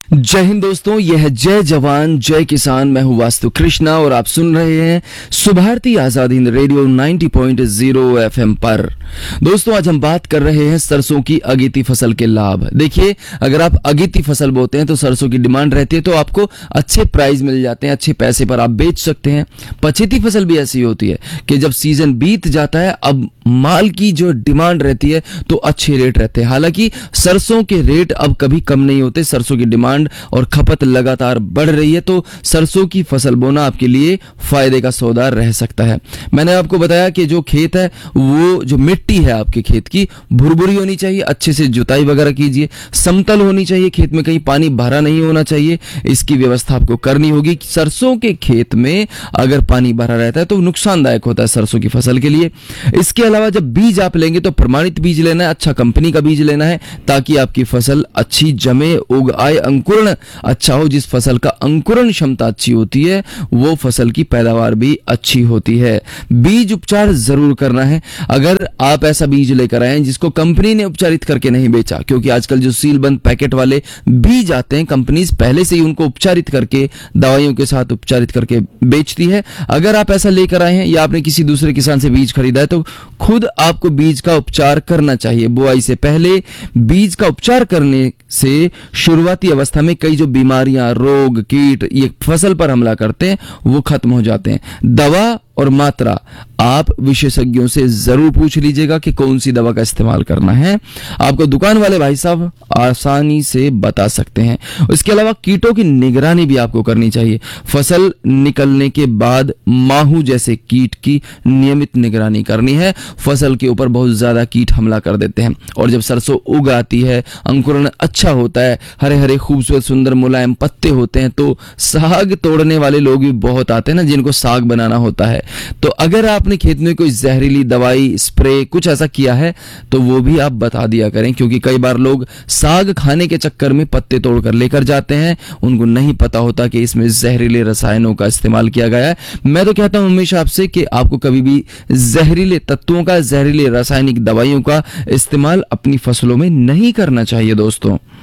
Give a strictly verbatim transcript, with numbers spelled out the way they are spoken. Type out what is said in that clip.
जय हिंद दोस्तों, यह है जय जवान जय किसान। मैं हूं वास्तु कृष्णा और आप सुन रहे हैं सुभारती आजाद हिंद रेडियो नब्बे पॉइंट शून्य एफएम पर। दोस्तों, आज हम बात कर रहे हैं सरसों की अगेती फसल के लाभ। देखिए, अगर आप अगेती फसल बोते हैं तो सरसों की डिमांड रहती है, तो आपको अच्छे प्राइस मिल जाते हैं, अच्छे पैसे पर आप बेच सकते हैं। पछेती फसल भी ऐसी होती है कि जब सीजन बीत जाता है, अब माल की जो डिमांड रहती है तो अच्छे रेट रहते हैं। हालांकि सरसों के रेट अब कभी कम नहीं होते, सरसों की डिमांड और खपत लगातार बढ़ रही है, तो सरसों की फसल बोना आपके लिए फायदे का सौदा रह सकता है। मैंने आपको बताया कि जो खेत है, वो जो मिट्टी है आपके खेत की भुरभुरी होनी चाहिए, अच्छे से जुताई वगैरह कीजिए, समतल होनी चाहिए, खेत में कहीं पानी भरा नहीं होना चाहिए, इसकी व्यवस्था आपको करनी होगी। सरसों के खेत में अगर पानी भरा रहता है तो नुकसानदायक होता है सरसों की फसल के लिए। इसके अलावा जब बीज आप लेंगे तो प्रमाणित बीज लेना है, अच्छा कंपनी का बीज लेना है, ताकि आपकी फसल अच्छी जमे, उग आए, अंकुरण अच्छा हो। जिस फसल का अंकुरण क्षमता अच्छी होती है वो फसल की पैदावार भी अच्छी होती है। बीज उपचार जरूर करना है। अगर आप ऐसा बीज लेकर आए जिसको कंपनी ने उपचारित करके नहीं बेचा, क्योंकि आजकल जो सीलबंद पैकेट वाले बीज आते हैं, कंपनीज पहले से ही उनको उपचारित करके, दवाइयों के साथ उपचारित करके बेचती है। अगर आप ऐसा लेकर आए हैं या आपने किसी दूसरे किसान से बीज खरीदा है, तो खुद आपको बीज का उपचार करना चाहिए। बुआई से पहले बीज का उपचार करने से शुरुआती अवस्था में कई जो बीमारियां, रोग, कीट ये फसल पर हमला करते हैं वो खत्म हो जाते हैं। दवा और मात्रा आप विशेषज्ञों से जरूर पूछ लीजिएगा कि कौन सी दवा का इस्तेमाल करना है। आपको दुकान वाले भाई साहब आसानी से बता सकते हैं। इसके अलावा कीटों की निगरानी भी आपको करनी चाहिए। फसल निकलने के बाद माहू जैसे कीट की नियमित निगरानी करनी है। फसल के ऊपर बहुत ज्यादा कीट हमला कर देते हैं, और जब सरसों उग आती है, अंकुरण अच्छा होता है, हरे हरे खूबसूरत सुंदर मुलायम पत्ते होते हैं, तो साग तोड़ने वाले लोग भी बहुत आते हैं ना, जिनको साग बनाना होता है। तो अगर आपने खेत में कोई जहरीली दवाई, स्प्रे, कुछ ऐसा किया है तो वो भी आप बता दिया करें, क्योंकि कई बार लोग साग खाने के चक्कर में पत्ते तोड़कर लेकर जाते हैं, उनको नहीं पता होता कि इसमें जहरीले रसायनों का इस्तेमाल किया गया है। मैं तो कहता हूं हमेशा आपसे कि आपको कभी भी जहरीले तत्वों का, जहरीले रासायनिक दवाइयों का इस्तेमाल अपनी फसलों में नहीं करना चाहिए दोस्तों।